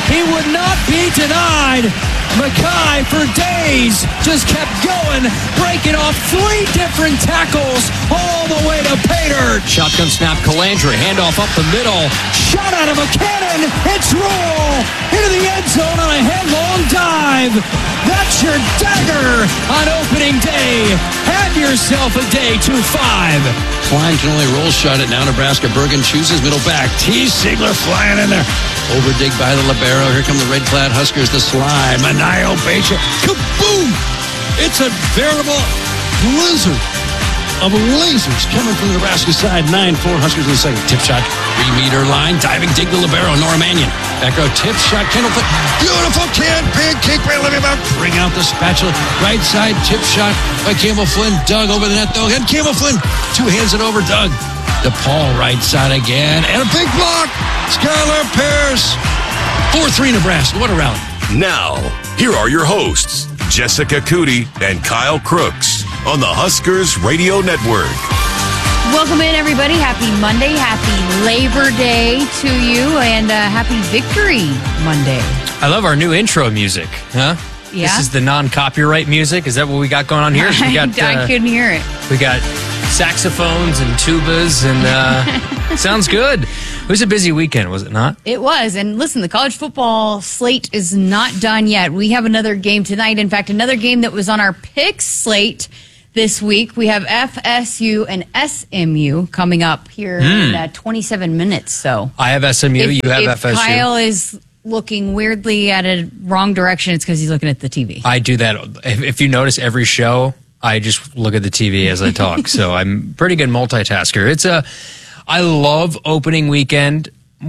He would not be denied. Mackay for days just kept going, breaking off 3 different tackles all the way to pay dirt. Shotgun snap, Calandra, handoff up the middle. Shot out of a cannon. It's Rule into the end zone on a headlong dive. That's your dagger on opening day. Have yourself a day 2-5. Klein can only roll shot it. Now Nebraska. Bergen chooses middle back. T. Sigler flying in there. Overdig by the libero. Here come the red-clad Huskers. The slide. Manayo Becher. Kaboom! It's a veritable blizzard of lasers coming from the Nebraska side. 9-4 Huskers in the second. Tip shot. 3-meter line. Diving dig the libero. Nora Mannion. Back row tip shot. Kendall Flynn. Beautiful kid. Big kick by Olivia Mount. Bring out the spatula. Right side tip shot by Campbell Flynn. Doug over the net though. And Campbell Flynn. 2 hands it over Doug. DePaul right side again. And a big block. Skylar Pierce. 4-3 Nebraska. What a rally. Now, here are your hosts, Jessica Cootie and Kyle Crooks on the Huskers Radio Network. Welcome in, everybody. Happy Monday. Happy Labor Day to you, and happy Victory Monday. I love our new intro music, huh? Yeah. This is the non-copyright music. Is that what we got going on here? We got, I couldn't hear it. We got saxophones and tubas, and sounds good. It was a busy weekend, was it not? It was. And listen, the college football slate is not done yet. We have another game tonight. In fact, another game that was on our pick slate this week. We have FSU and SMU coming up here in 27 minutes. So I have SMU, you have if FSU. Kyle is looking weirdly at a wrong direction, it's because he's looking at the TV. I do that. If you notice every show, I just look at the TV as I talk. So I'm a pretty good multitasker. I love opening weekend.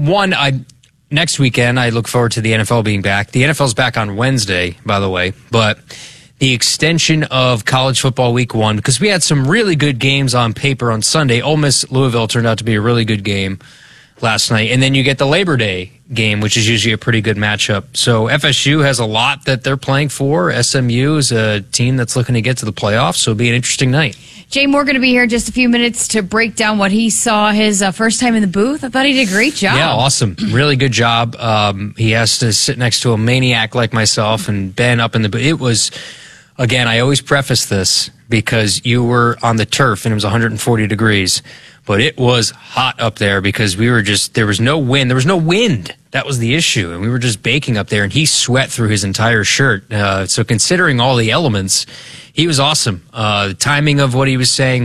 Next weekend, I look forward to the NFL being back. The NFL's back on Wednesday, by the way, but the extension of college football week 1, because we had some really good games on paper on Sunday. Ole Miss Louisville turned out to be a really good game last night. And then you get the Labor Day game, which is usually a pretty good matchup. So FSU has a lot that they're playing for. SMU is a team that's looking to get to the playoffs, so it'll be an interesting night. Jay Moore going to be here in just a few minutes to break down what he saw his first time in the booth. I thought he did a great job. Yeah, awesome. Really good job. He has to sit next to a maniac like myself and Ben up in the booth. It was, again, I always preface this because you were on the turf and it was 140 degrees. But it was hot up there because there was no wind. There was no wind. That was the issue. And we were just baking up there, and he sweat through his entire shirt. So considering all the elements, he was awesome. The timing of what he was saying,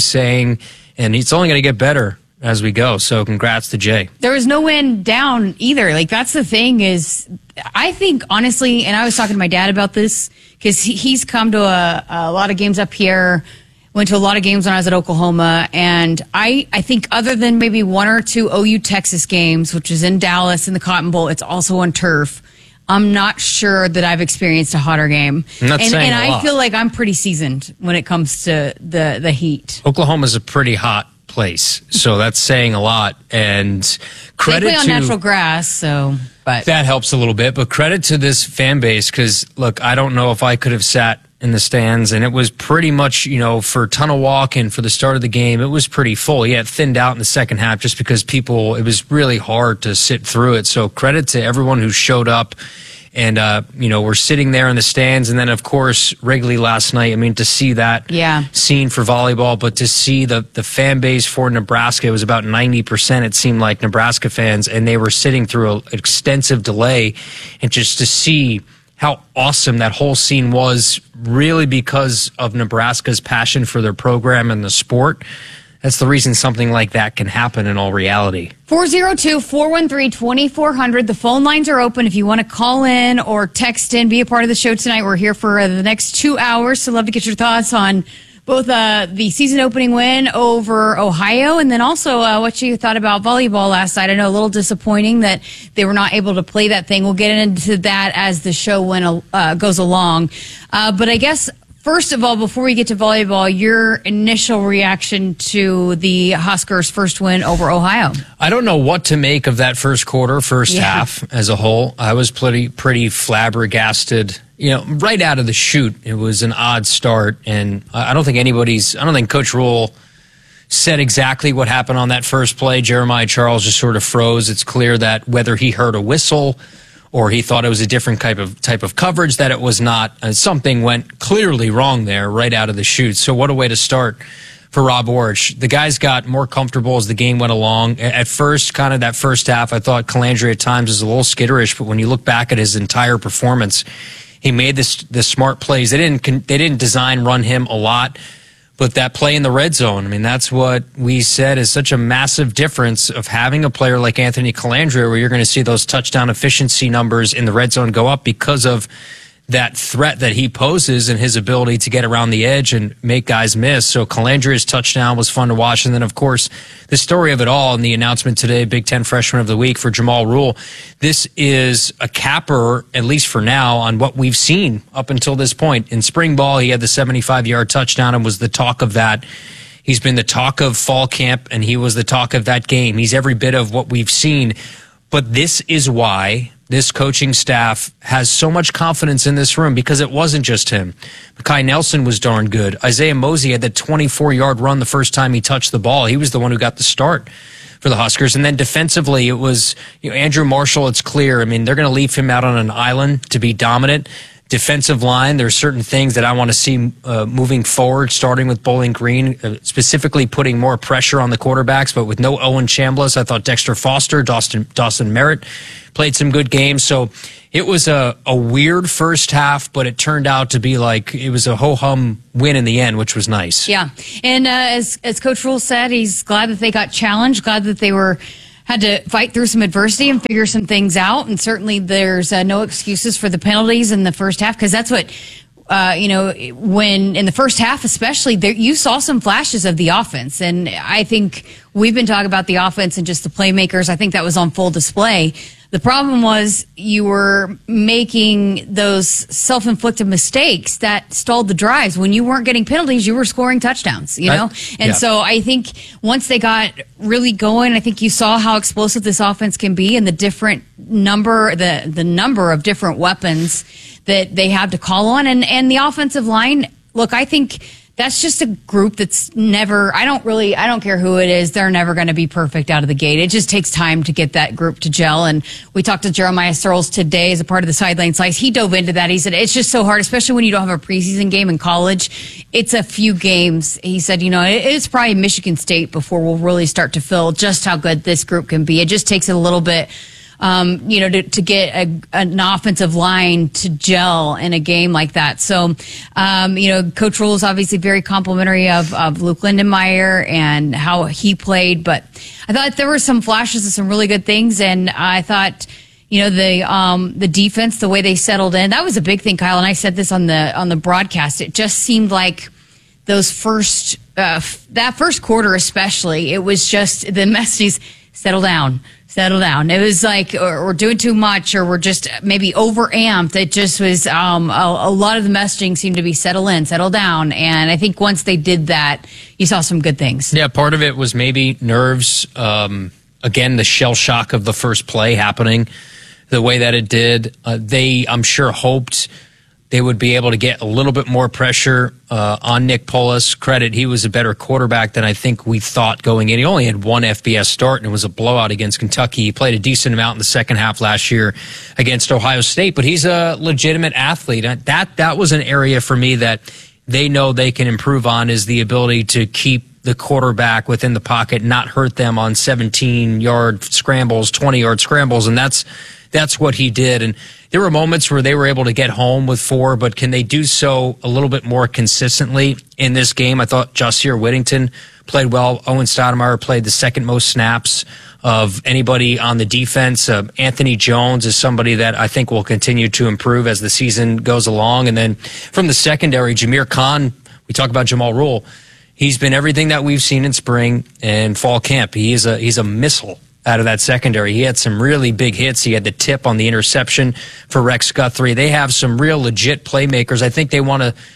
and it's only going to get better as we go. So congrats to Jay. There was no wind down either. Like, that's the thing is, I think, honestly, and I was talking to my dad about this, because he's come to a lot of games up here, went to a lot of games when I was at Oklahoma, and I think other than maybe 1 or 2 OU Texas games, which is in Dallas in the Cotton Bowl, it's also on turf. I'm not sure that I've experienced a hotter game. And I feel like I'm pretty seasoned when it comes to the heat. Oklahoma's a pretty hot place, so that's saying a lot. And credit they play on natural grass, but that helps a little bit. But credit to this fan base, because look, I don't know if I could have sat in the stands, and it was pretty much, for Tunnel Walk and for the start of the game, it was pretty full. Yeah, it thinned out in the second half just because it was really hard to sit through it. So credit to everyone who showed up. And, we're sitting there in the stands. And then, of course, Wrigley last night, to see that scene for volleyball, but to see the fan base for Nebraska, it was about 90%, it seemed like, Nebraska fans. And they were sitting through an extensive delay. And just to see how awesome that whole scene was, really because of Nebraska's passion for their program and the sport. That's the reason something like that can happen in all reality. 402-413-2400. The phone lines are open if you want to call in or text in, be a part of the show tonight. We're here for the next 2 hours, so love to get your thoughts on both the season opening win over Ohio, and then also what you thought about volleyball last night. I know a little disappointing that they were not able to play that thing. We'll get into that as the show goes along. But I guess, first of all, before we get to volleyball, your initial reaction to the Huskers' first win over Ohio. I don't know what to make of that first half as a whole. I was pretty flabbergasted. Right out of the chute, it was an odd start, and I don't think Coach Rule said exactly what happened on that first play. Jeremiah Charles just sort of froze. It's clear that whether he heard a whistle or he thought it was a different type of coverage, that it was not. Something went clearly wrong there right out of the chute. So what a way to start for Rob Orich. The guys got more comfortable as the game went along. At first, kind of that first half, I thought Calandria at times was a little skitterish, but when you look back at his entire performance, he made the smart plays. They didn't design run him a lot, but that play in the red zone, I mean, that's what we said is such a massive difference of having a player like Anthony Calandria, where you're going to see those touchdown efficiency numbers in the red zone go up because of that threat that he poses and his ability to get around the edge and make guys miss. So Calandria's touchdown was fun to watch. And then, of course, the story of it all and the announcement today, Big Ten Freshman of the Week for Jamal Rule. This is a capper, at least for now, on what we've seen up until this point. In spring ball, he had the 75-yard touchdown and was the talk of that. He's been the talk of fall camp, and he was the talk of that game. He's every bit of what we've seen. But this is why this coaching staff has so much confidence in this room, because it wasn't just him. Mekhi Nelson was darn good. Isaiah Mosey had that 24-yard run the first time he touched the ball. He was the one who got the start for the Huskers. And then defensively, it was Andrew Marshall. It's clear. I mean, they're going to leave him out on an island to be dominant. Defensive line, there are certain things that I want to see moving forward, starting with Bowling Green, specifically putting more pressure on the quarterbacks. But with no Owen Chambliss, I thought Dexter Foster, Dawson Merritt played some good games. So it was a weird first half, but it turned out to be like it was a ho-hum win in the end, which was nice. Yeah. And as Coach Rule said, he's glad that they got challenged, glad that they had to fight through some adversity and figure some things out. And certainly there's no excuses for the penalties in the first half, because that's what, when in the first half especially, you saw some flashes of the offense. And I think we've been talking about the offense and just the playmakers. I think that was on full display. The problem was you were making those self-inflicted mistakes that stalled the drives. When you weren't getting penalties, you were scoring touchdowns, know? And so I think once they got really going, I think you saw how explosive this offense can be and the different number of different weapons that they have to call on. And the offensive line, look, I think that's just a group that's never, I don't care who it is, they're never going to be perfect out of the gate. It just takes time to get that group to gel. And we talked to Jeremiah Searles today as a part of the Sideline Slice. He dove into that. He said, it's just so hard, especially when you don't have a preseason game in college. It's a few games. He said, it's probably Michigan State before we'll really start to feel just how good this group can be. It just takes a little bit to get an offensive line to gel in a game like that. So, Coach Rule is obviously very complimentary of Luke Lindenmeyer and how he played, but I thought there were some flashes of some really good things, and I thought, the defense, the way they settled in, that was a big thing, Kyle, and I said this on the broadcast. It just seemed like those that first quarter especially, it was just the messages, settle down. It was like we're doing too much, or we're just maybe overamped. It just was a lot of the messaging seemed to be settle down. And I think once they did that, you saw some good things. Yeah, part of it was maybe nerves. Again, the shell shock of the first play happening the way that it did. They, I'm sure, hoped they would be able to get a little bit more pressure on Nick Polis. Credit, he was a better quarterback than I think we thought going in. He only had one FBS start, and it was a blowout against Kentucky. He played a decent amount in the second half last year against Ohio State, but he's a legitimate athlete. That was an area for me that they know they can improve on, is the ability to keep the quarterback within the pocket, not hurt them on 17-yard scrambles, 20-yard scrambles, and that's what he did. And there were moments where they were able to get home with 4, but can they do so a little bit more consistently in this game? I thought Jahsir Whittington played well. Owen Stoudemire played the second most snaps of anybody on the defense. Anthony Jones is somebody that I think will continue to improve as the season goes along. And then from the secondary, Jameer Khan, we talk about Jamal Rule. He's been everything that we've seen in spring and fall camp. He's a missile out of that secondary. He had some really big hits. He had the tip on the interception for Rex Guthrie. They have some real legit playmakers. I think they want to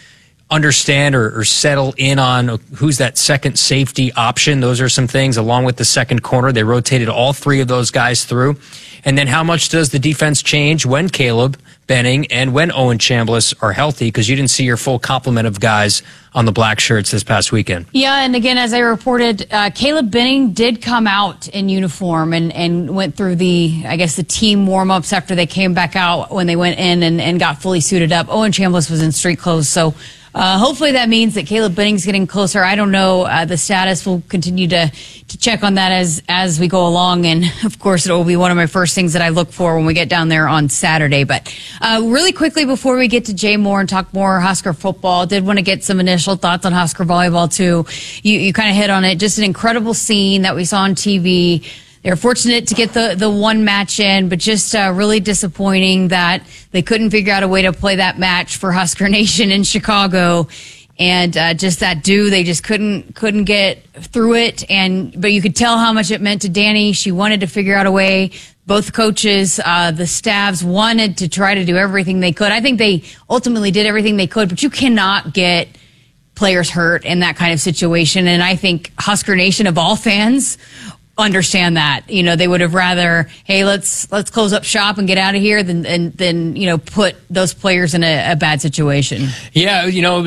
understand or settle in on who's that second safety option. Those are some things along with the second corner. They rotated all three of those guys through. And then how much does the defense change when Caleb Benning and when Owen Chambliss are healthy? Because you didn't see your full complement of guys on the black shirts this past weekend. Yeah, and again, as I reported, Caleb Benning did come out in uniform and went through the team warm-ups after they came back out when they went in and got fully suited up. Owen Chambliss was in street clothes, so hopefully that means that Caleb Benning's getting closer. I don't know the status. We'll continue to check on that as we go along. And, of course, it will be one of my first things that I look for when we get down there on Saturday. But really quickly, before we get to Jay Moore and talk more Husker football, did want to get some initial thoughts on Husker volleyball, too. You kind of hit on it. Just an incredible scene that we saw on TV. They're fortunate to get the one match in, but just really disappointing that they couldn't figure out a way to play that match for Husker Nation in Chicago. And just that they just couldn't get through it. But you could tell how much it meant to Danny. She wanted to figure out a way. Both coaches, the staffs wanted to try to do everything they could. I think they ultimately did everything they could, but you cannot get players hurt in that kind of situation. And I think Husker Nation, of all fans, understand that. They would have rather, hey, let's close up shop and get out of here than put those players in a bad situation. Yeah,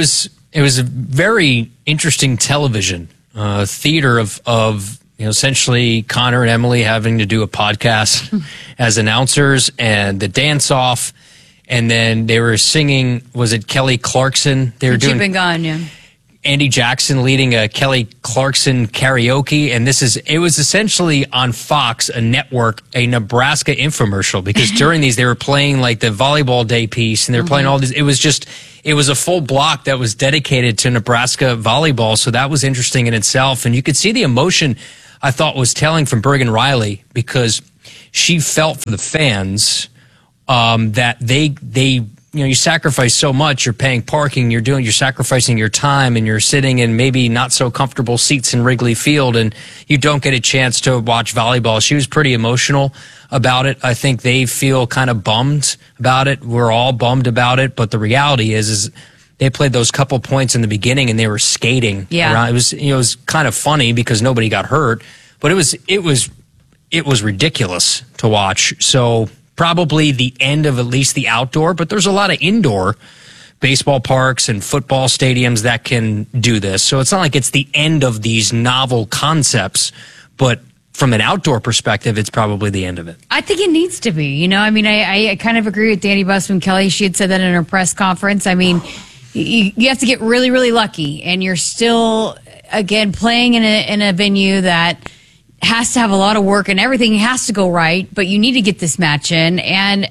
it was a very interesting television theater of essentially Connor and Emily having to do a podcast as announcers and the dance off, and then they were singing. Was it Kelly Clarkson? They were doing. Been gone, yeah. Andy Jackson leading a Kelly Clarkson karaoke, and it was essentially on Fox, a network, a Nebraska infomercial, because during these they were playing like the volleyball day piece, and they were playing all this. It was a full block that was dedicated to Nebraska volleyball, so that was interesting in itself, and you could see the emotion I thought was telling from Bergen Riley, because she felt for the fans that they you sacrifice so much. You're paying parking, you're sacrificing your time, and you're sitting in maybe not so comfortable seats in Wrigley Field, and you don't get a chance to watch volleyball. She was pretty emotional about it. I think they feel kind of bummed about it. We're all bummed about it, but the reality is they played those couple points in the beginning and they were skating around. It was kind of funny because nobody got hurt, but it was ridiculous to watch. So probably the end of at least the outdoor, but there's a lot of indoor baseball parks and football stadiums that can do this. So it's not like it's the end of these novel concepts, but from an outdoor perspective, it's probably the end of it. I think it needs to be. I kind of agree with Danny Busman Kelly. She had said that in her press conference. I mean, you have to get really, really lucky, and you're still, again, playing in a venue that has to have a lot of work and everything has to go right, but you need to get this match in. And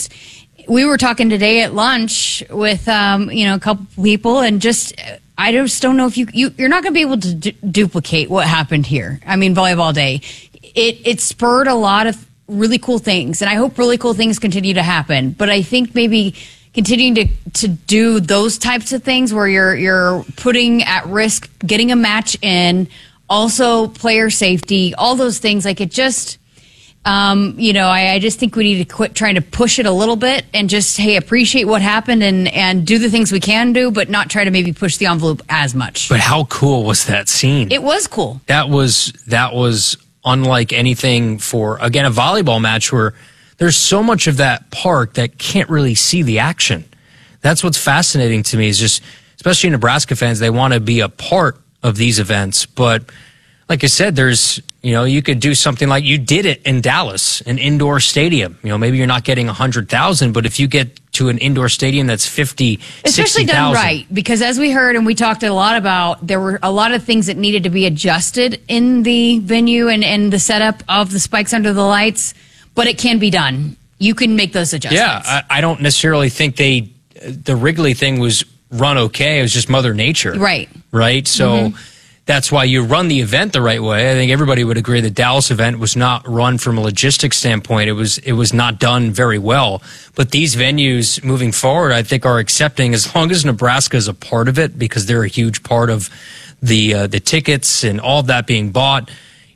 we were talking today at lunch with, a couple people, and I just don't know if you're not going to be able to duplicate what happened here. I mean, volleyball day, it spurred a lot of really cool things, and I hope really cool things continue to happen. But I think maybe continuing to do those types of things where you're putting at risk getting a match in, also player safety, all those things, like it just, I just think we need to quit trying to push it a little bit and just, hey, appreciate what happened and do the things we can do, but not try to maybe push the envelope as much. But how cool was that scene? It was cool. That was unlike anything for, again, a volleyball match where there's so much of that park that can't really see the action. That's what's fascinating to me is just, especially Nebraska fans, they want to be a part of these events. But like I said, there's, you could do something like you did it in Dallas, an indoor stadium. Maybe you're not getting 100,000, but if you get to an indoor stadium that's 50, especially 60,000. Done right, because as we heard and we talked a lot about, there were a lot of things that needed to be adjusted in the venue and the setup of the spikes under the lights, but it can be done. You can make those adjustments. Yeah, I don't necessarily think the Wrigley thing was run okay. It was just Mother Nature. Right? So that's why you run the event the right way. I think everybody would agree the Dallas event was not run from a logistics standpoint. It was not done very well. But these venues moving forward, I think, are accepting, as long as Nebraska is a part of it, because they're a huge part of the tickets and all of that being bought.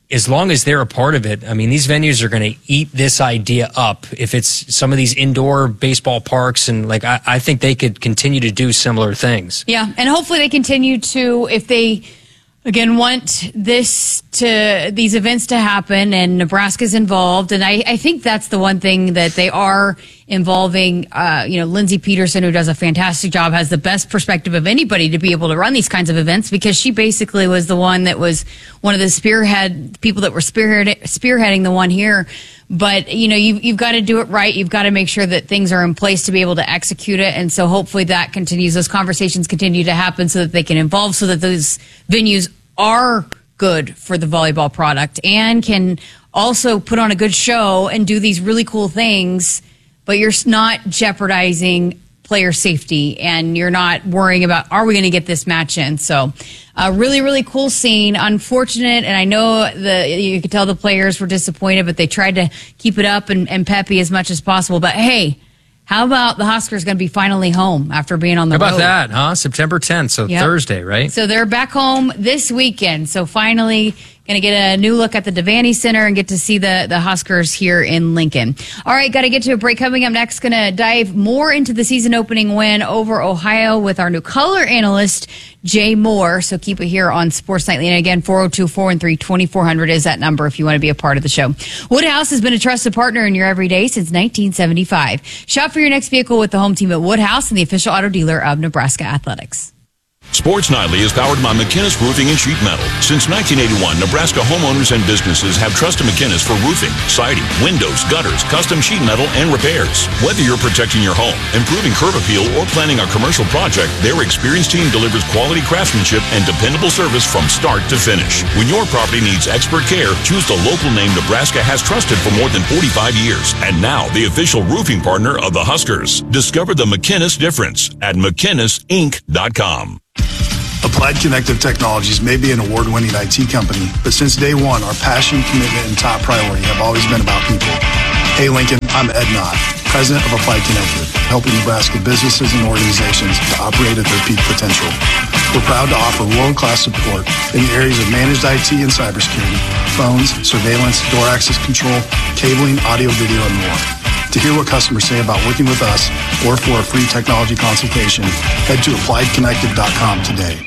as long as they're a part of it, I mean, these venues are going to eat this idea up. If it's some of these indoor baseball parks, and like, I think they could continue to do similar things. Yeah, and hopefully they continue to, if they, again, want these events to happen, and Nebraska's involved, and I think that's the one thing that they are involving. Lindsey Peterson, who does a fantastic job, has the best perspective of anybody to be able to run these kinds of events, because she basically was the one that was one of the people that were spearheading the one here. But, you've got to do it right. You've got to make sure that things are in place to be able to execute it. And so hopefully that continues. Those conversations continue to happen so that they can evolve, so that those venues are good for the volleyball product and can also put on a good show and do these really cool things, but you're not jeopardizing player safety, and you're not worrying about, are we going to get this match in? So really, really cool scene. Unfortunate, and I know you could tell the players were disappointed, but they tried to keep it up and peppy as much as possible. But hey, how about the Huskers going to be finally home after being on the road? How about that, huh? September 10th, so yep. Thursday, right? So they're back home this weekend. So finally going to get a new look at the Devaney Center and get to see the Huskers here in Lincoln. All right, got to get to a break. Coming up next, going to dive more into the season opening win over Ohio with our new color analyst, Jay Moore. So keep it here on Sports Nightly. And again, 402-413-2400 is that number if you want to be a part of the show. Woodhouse has been a trusted partner in your everyday since 1975. Shop for your next vehicle with the home team at Woodhouse and the official auto dealer of Nebraska Athletics. Sports Nightly is powered by McInnes Roofing and Sheet Metal. Since 1981, Nebraska homeowners and businesses have trusted McInnes for roofing, siding, windows, gutters, custom sheet metal, and repairs. Whether you're protecting your home, improving curb appeal, or planning a commercial project, their experienced team delivers quality craftsmanship and dependable service from start to finish. When your property needs expert care, choose the local name Nebraska has trusted for more than 45 years. And now, the official roofing partner of the Huskers. Discover the McInnes difference at McInnesInc.com. Applied Connective Technologies may be an award-winning IT company, but since day one, our passion, commitment, and top priority have always been about people. Hey, Lincoln, I'm Ed Knott, president of Applied Connective, helping Nebraska businesses and organizations to operate at their peak potential. We're proud to offer world-class support in the areas of managed IT and cybersecurity, phones, surveillance, door access control, cabling, audio, video, and more. To hear what customers say about working with us or for a free technology consultation, head to appliedconnective.com today.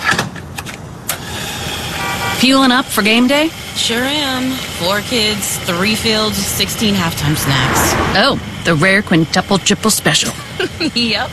Fueling up for game day? Sure am. 4 kids, 3 fields, 16 halftime snacks. Oh, the rare quintuple triple special. Yep.